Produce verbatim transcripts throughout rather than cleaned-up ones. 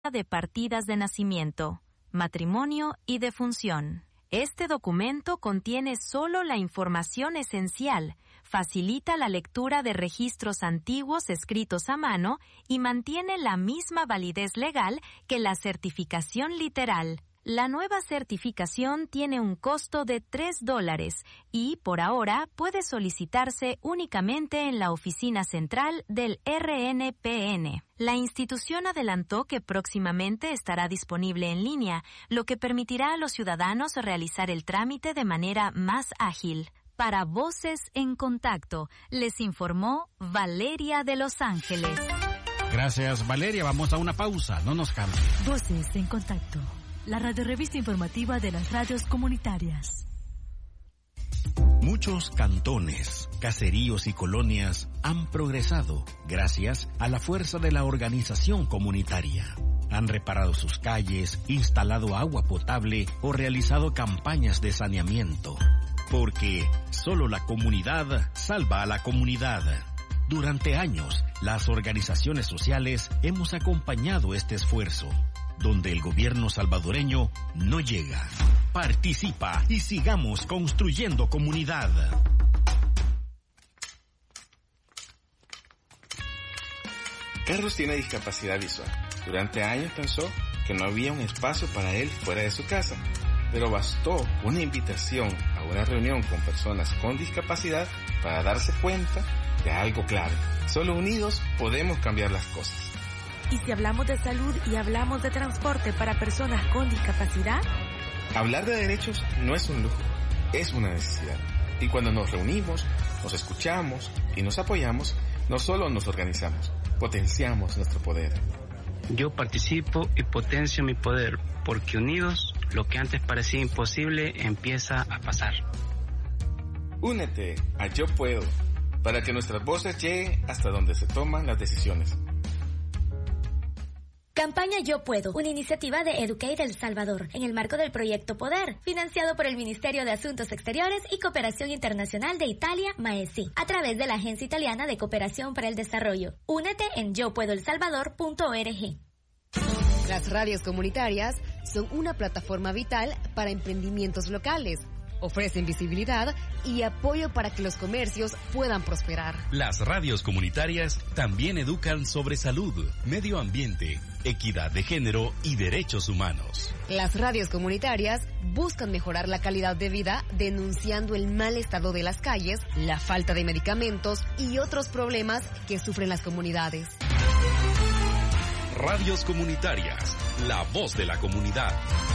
de partidas de nacimiento, matrimonio y defunción. Este documento contiene solo la información esencial, facilita la lectura de registros antiguos escritos a mano y mantiene la misma validez legal que la certificación literal. La nueva certificación tiene un costo de tres dólares y, por ahora, puede solicitarse únicamente en la oficina central del R N P N. La institución adelantó que próximamente estará disponible en línea, lo que permitirá a los ciudadanos realizar el trámite de manera más ágil. Para Voces en Contacto, les informó Valeria de Los Ángeles. Gracias, Valeria. Vamos a una pausa. No nos cambie. Voces en Contacto, la radiorevista informativa de las radios comunitarias. Muchos cantones, caseríos y colonias han progresado gracias a la fuerza de la organización comunitaria. Han reparado sus calles, instalado agua potable o realizado campañas de saneamiento. Porque solo la comunidad salva a la comunidad. Durante años, las organizaciones sociales hemos acompañado este esfuerzo, donde el gobierno salvadoreño no llega. Participa y sigamos construyendo comunidad. Carlos tiene discapacidad visual. Durante años pensó que no había un espacio para él fuera de su casa, pero bastó una invitación a una reunión con personas con discapacidad para darse cuenta de algo clave. Solo unidos podemos cambiar las cosas. ¿Y si hablamos de salud y hablamos de transporte para personas con discapacidad? Hablar de derechos no es un lujo, es una necesidad. Y cuando nos reunimos, nos escuchamos y nos apoyamos, no solo nos organizamos, potenciamos nuestro poder. Yo participo y potencio mi poder, porque unidos, lo que antes parecía imposible empieza a pasar. Únete a Yo Puedo, para que nuestras voces lleguen hasta donde se toman las decisiones. Campaña Yo Puedo, una iniciativa de Educate El Salvador, en el marco del proyecto Poder, financiado por el Ministerio de Asuntos Exteriores y Cooperación Internacional de Italia, MAESI, a través de la Agencia Italiana de Cooperación para el Desarrollo. Únete en yo puedo el salvador punto org. Las radios comunitarias son una plataforma vital para emprendimientos locales. Ofrecen visibilidad y apoyo para que los comercios puedan prosperar. Las radios comunitarias también educan sobre salud, medio ambiente, equidad de género y derechos humanos. Las radios comunitarias buscan mejorar la calidad de vida denunciando el mal estado de las calles, la falta de medicamentos y otros problemas que sufren las comunidades. Radios comunitarias, la voz de la comunidad.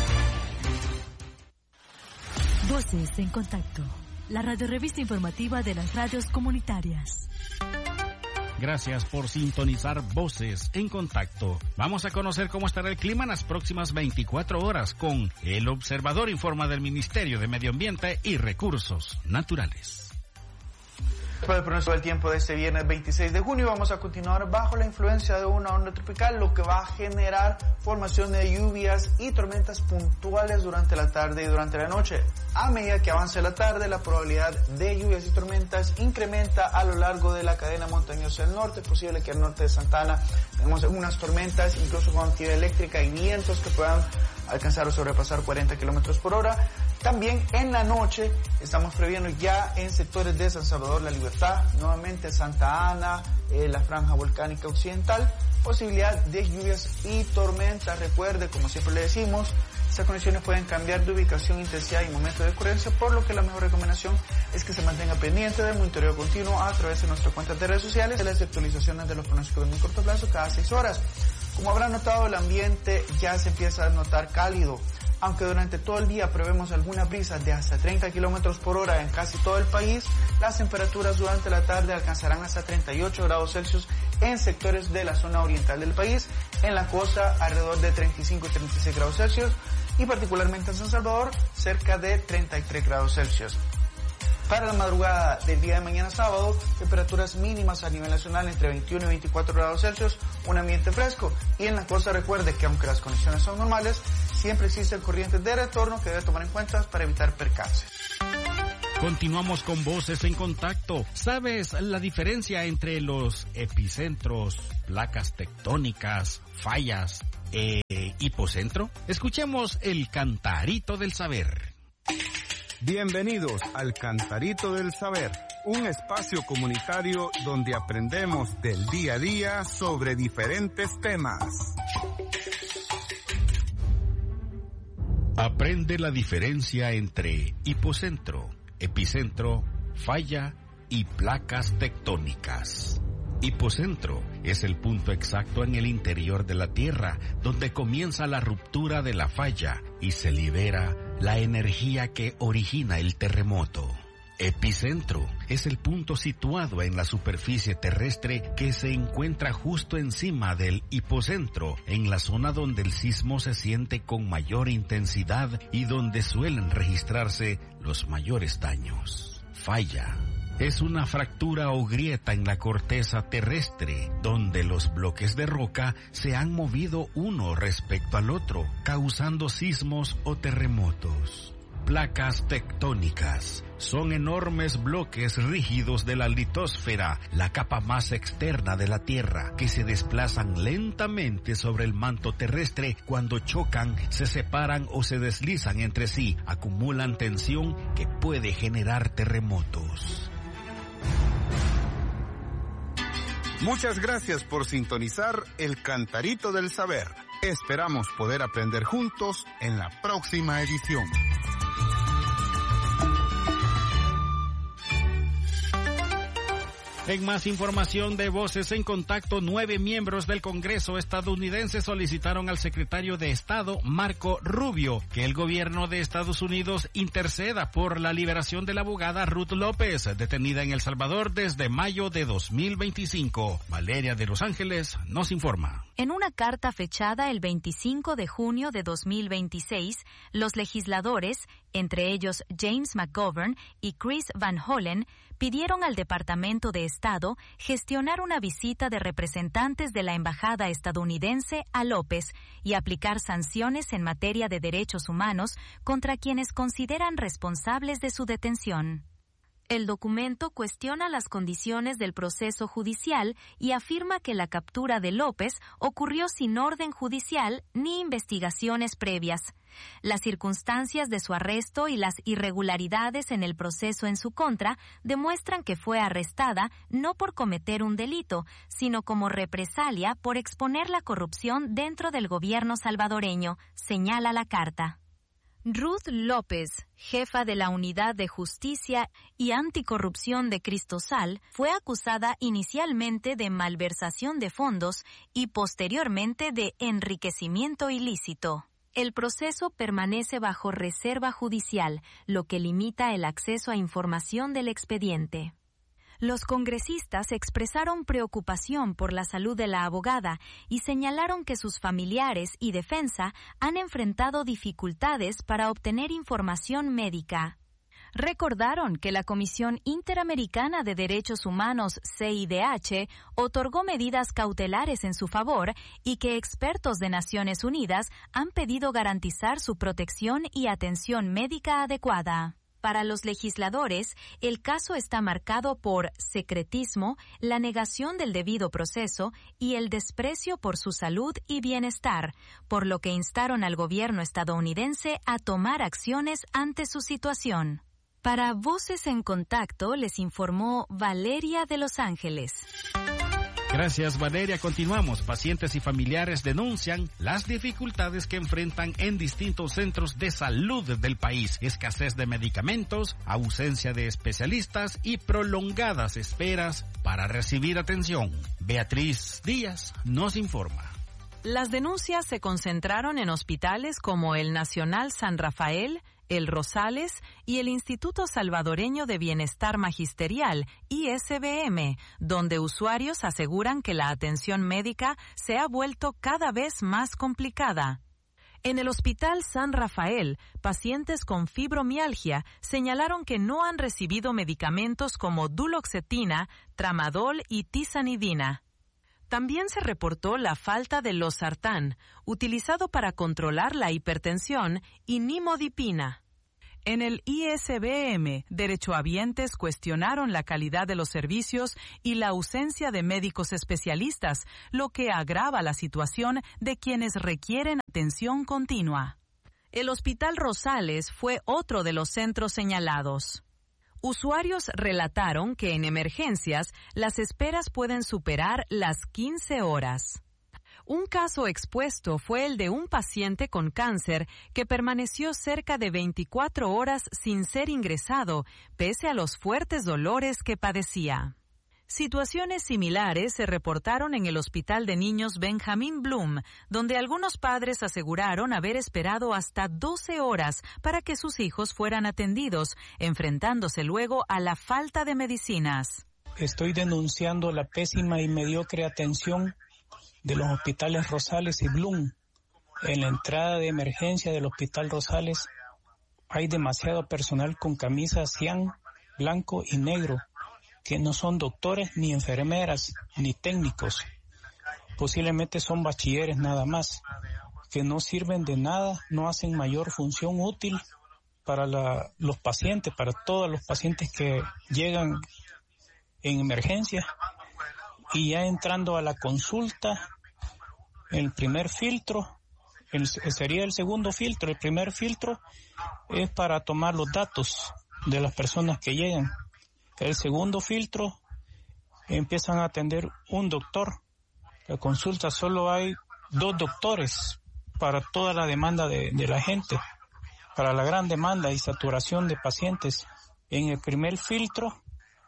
Voces en Contacto, la radiorevista informativa de las radios comunitarias. Gracias por sintonizar Voces en Contacto. Vamos a conocer cómo estará el clima en las próximas veinticuatro horas con El Observador informa del Ministerio de Medio Ambiente y Recursos Naturales. Para el pronóstico del tiempo de este viernes veintiséis de junio vamos a continuar bajo la influencia de una onda tropical, lo que va a generar formación de lluvias y tormentas puntuales durante la tarde y durante la noche. A medida que avance la tarde, la probabilidad de lluvias y tormentas incrementa a lo largo de la cadena montañosa del norte. Es posible que al norte de Santa Ana tengamos algunas tormentas, incluso con actividad eléctrica y vientos que puedan alcanzar o sobrepasar cuarenta kilómetros por hora. También en la noche estamos previendo ya en sectores de San Salvador La Libertad, nuevamente Santa Ana, eh, la franja volcánica occidental, posibilidad de lluvias y tormentas. Recuerde, como siempre le decimos, esas condiciones pueden cambiar de ubicación, intensidad y momento de ocurrencia, por lo que la mejor recomendación es que se mantenga pendiente del monitoreo continuo a través de nuestras cuentas de redes sociales, de las actualizaciones de los pronósticos de muy corto plazo cada seis horas. Como habrán notado, el ambiente ya se empieza a notar cálido. Aunque durante todo el día prevemos algunas brisas de hasta treinta kilómetros por hora en casi todo el país, las temperaturas durante la tarde alcanzarán hasta treinta y ocho grados Celsius en sectores de la zona oriental del país, en la costa alrededor de treinta y cinco y treinta y seis grados Celsius y particularmente en San Salvador cerca de treinta y tres grados Celsius. Para la madrugada del día de mañana sábado, temperaturas mínimas a nivel nacional entre veintiuno y veinticuatro grados Celsius, un ambiente fresco. Y en la costa recuerde que aunque las condiciones son normales, siempre existen corrientes de retorno que debe tomar en cuenta para evitar percances. Continuamos con Voces en Contacto. ¿Sabes la diferencia entre los epicentros, placas tectónicas, fallas, Eh, ¿Hipocentro? Escuchemos el Cantarito del Saber. Bienvenidos al Cantarito del Saber, un espacio comunitario donde aprendemos del día a día sobre diferentes temas. Aprende la diferencia entre hipocentro, epicentro, falla y placas tectónicas. Hipocentro es el punto exacto en el interior de la Tierra donde comienza la ruptura de la falla y se libera la energía que origina el terremoto. Epicentro es el punto situado en la superficie terrestre que se encuentra justo encima del hipocentro, en la zona donde el sismo se siente con mayor intensidad y donde suelen registrarse los mayores daños. Falla es una fractura o grieta en la corteza terrestre, donde los bloques de roca se han movido uno respecto al otro, causando sismos o terremotos. Placas tectónicas son enormes bloques rígidos de la litosfera, la capa más externa de la Tierra, que se desplazan lentamente sobre el manto terrestre. Cuando chocan, se separan o se deslizan entre sí, acumulan tensión que puede generar terremotos. Muchas gracias por sintonizar el Cantarito del Saber. Esperamos poder aprender juntos en la próxima edición. En más información de Voces en Contacto, nueve miembros del Congreso estadounidense solicitaron al secretario de Estado, Marco Rubio, que el gobierno de Estados Unidos interceda por la liberación de la abogada Ruth López, detenida en El Salvador desde mayo de dos mil veinticinco. Valeria de Los Ángeles nos informa. En una carta fechada el veinticinco de junio de dos mil veintiséis, los legisladores, entre ellos James McGovern y Chris Van Hollen, pidieron al Departamento de Estado gestionar una visita de representantes de la Embajada estadounidense a López y aplicar sanciones en materia de derechos humanos contra quienes consideran responsables de su detención. El documento cuestiona las condiciones del proceso judicial y afirma que la captura de López ocurrió sin orden judicial ni investigaciones previas. Las circunstancias de su arresto y las irregularidades en el proceso en su contra demuestran que fue arrestada no por cometer un delito, sino como represalia por exponer la corrupción dentro del gobierno salvadoreño, señala la carta. Ruth López, jefa de la Unidad de Justicia y Anticorrupción de Cristosal, fue acusada inicialmente de malversación de fondos y posteriormente de enriquecimiento ilícito. El proceso permanece bajo reserva judicial, lo que limita el acceso a información del expediente. Los congresistas expresaron preocupación por la salud de la abogada y señalaron que sus familiares y defensa han enfrentado dificultades para obtener información médica. Recordaron que la Comisión Interamericana de Derechos Humanos, C I D H, otorgó medidas cautelares en su favor y que expertos de Naciones Unidas han pedido garantizar su protección y atención médica adecuada. Para los legisladores, el caso está marcado por secretismo, la negación del debido proceso y el desprecio por su salud y bienestar, por lo que instaron al gobierno estadounidense a tomar acciones ante su situación. Para Voces en Contacto les informó Valeria de Los Ángeles. Gracias, Valeria. Continuamos. Pacientes y familiares denuncian las dificultades que enfrentan en distintos centros de salud del país. Escasez de medicamentos, ausencia de especialistas y prolongadas esperas para recibir atención. Beatriz Díaz nos informa. Las denuncias se concentraron en hospitales como el Nacional San Rafael, el Rosales y el Instituto Salvadoreño de Bienestar Magisterial, I S B M, donde usuarios aseguran que la atención médica se ha vuelto cada vez más complicada. En el Hospital San Rafael, pacientes con fibromialgia señalaron que no han recibido medicamentos como duloxetina, tramadol y tizanidina. También se reportó la falta de losartán, utilizado para controlar la hipertensión, y nimodipina. En el I S B M, derechohabientes cuestionaron la calidad de los servicios y la ausencia de médicos especialistas, lo que agrava la situación de quienes requieren atención continua. El Hospital Rosales fue otro de los centros señalados. Usuarios relataron que en emergencias las esperas pueden superar las quince horas. Un caso expuesto fue el de un paciente con cáncer que permaneció cerca de veinticuatro horas sin ser ingresado, pese a los fuertes dolores que padecía. Situaciones similares se reportaron en el Hospital de Niños Benjamin Bloom, donde algunos padres aseguraron haber esperado hasta doce horas para que sus hijos fueran atendidos, enfrentándose luego a la falta de medicinas. Estoy denunciando la pésima y mediocre atención de los hospitales Rosales y Bloom. En la entrada de emergencia del Hospital Rosales hay demasiado personal con camisa cian, blanco y negro, que no son doctores ni enfermeras ni técnicos. Posiblemente son bachilleres nada más, que no sirven de nada, no hacen mayor función útil para la, los pacientes, para todos los pacientes que llegan en emergencia. Y ya entrando a la consulta, el primer filtro, el, sería el segundo filtro. El primer filtro es para tomar los datos de las personas que llegan. El segundo filtro empiezan a atender un doctor. La consulta solo hay dos doctores para toda la demanda de, de la gente, para la gran demanda y saturación de pacientes. En el primer filtro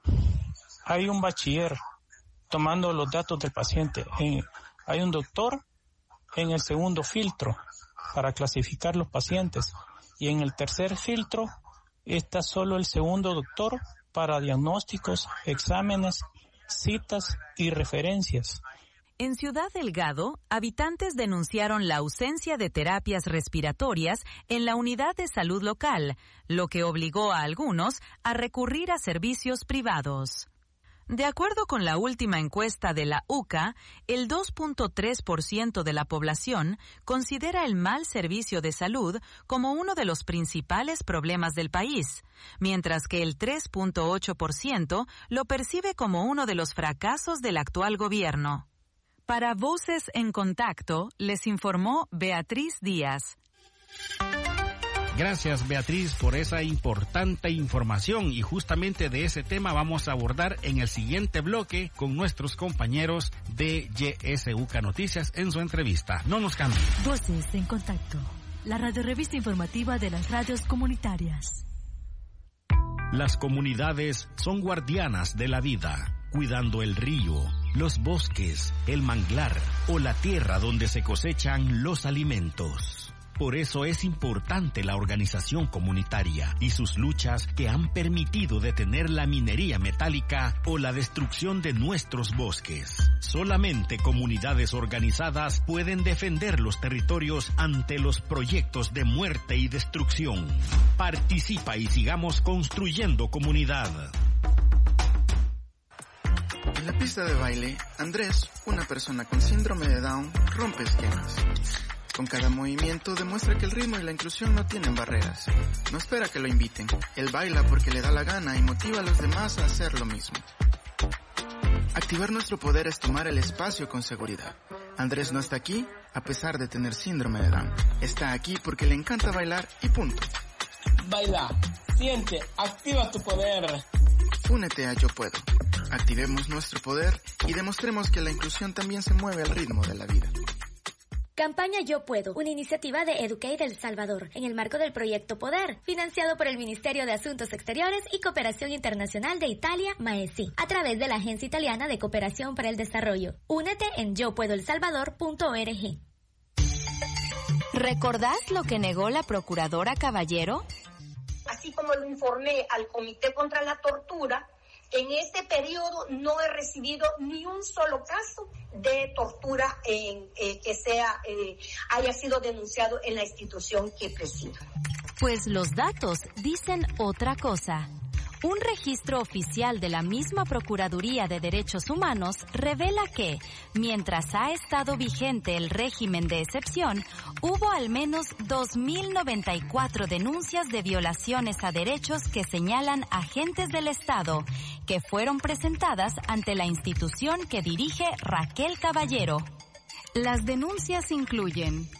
hay un bachiller tomando los datos del paciente. En, hay un doctor en el segundo filtro para clasificar los pacientes. Y en el tercer filtro está solo el segundo doctor para diagnósticos, exámenes, citas y referencias. En Ciudad Delgado, habitantes denunciaron la ausencia de terapias respiratorias en la unidad de salud local, lo que obligó a algunos a recurrir a servicios privados. De acuerdo con la última encuesta de la U C A, el dos punto tres por ciento de la población considera el mal servicio de salud como uno de los principales problemas del país, mientras que el tres punto ocho por ciento lo percibe como uno de los fracasos del actual gobierno. Para Voces en Contacto, les informó Beatriz Díaz. Gracias, Beatriz, por esa importante información, y justamente de ese tema vamos a abordar en el siguiente bloque con nuestros compañeros de Y S U C A Noticias en su entrevista. No nos cambien. Voces en Contacto, la radiorevista informativa de las radios comunitarias. Las comunidades son guardianas de la vida, cuidando el río, los bosques, el manglar o la tierra donde se cosechan los alimentos. Por eso es importante la organización comunitaria y sus luchas que han permitido detener la minería metálica o la destrucción de nuestros bosques. Solamente comunidades organizadas pueden defender los territorios ante los proyectos de muerte y destrucción. Participa y sigamos construyendo comunidad. En la pista de baile, Andrés, una persona con síndrome de Down, rompe esquemas. Con cada movimiento demuestra que el ritmo y la inclusión no tienen barreras. No espera que lo inviten. Él baila porque le da la gana y motiva a los demás a hacer lo mismo. Activar nuestro poder es tomar el espacio con seguridad. Andrés no está aquí a pesar de tener síndrome de Down. Está aquí porque le encanta bailar y punto. Baila, siente, activa tu poder. Únete a Yo Puedo. Activemos nuestro poder y demostremos que la inclusión también se mueve al ritmo de la vida. Campaña Yo Puedo, una iniciativa de Educate El Salvador, en el marco del proyecto Poder, financiado por el Ministerio de Asuntos Exteriores y Cooperación Internacional de Italia, MAESI, a través de la Agencia Italiana de Cooperación para el Desarrollo. Únete en yo puedo el salvador punto org. ¿Recordás lo que negó la procuradora Caballero? Así como lo informé al Comité contra la Tortura, en este periodo no he recibido ni un solo caso de tortura en, eh, que sea eh, haya sido denunciado en la institución que presido. Pues los datos dicen otra cosa. Un registro oficial de la misma Procuraduría de Derechos Humanos revela que, mientras ha estado vigente el régimen de excepción, hubo al menos dos mil noventa y cuatro denuncias de violaciones a derechos que señalan agentes del Estado, que fueron presentadas ante la institución que dirige Raquel Caballero. Las denuncias incluyen